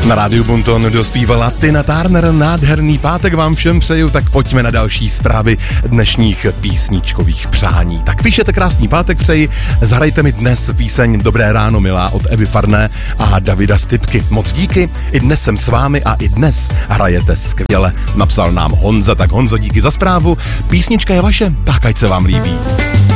Na rádiu Bonton dospívala Tina Turner, nádherný pátek vám všem přeju, tak pojďme na další zprávy dnešních písničkových přání. Tak píšete krásný pátek přeji, zahrajte mi dnes píseň Dobré ráno milá od Evy Farné a Davida Stypky. Moc díky, i dnes jsem s vámi a i dnes hrajete skvěle. Napsal nám Honza, tak Honzo, díky za zprávu. Písnička je vaše, tak ať se vám líbí.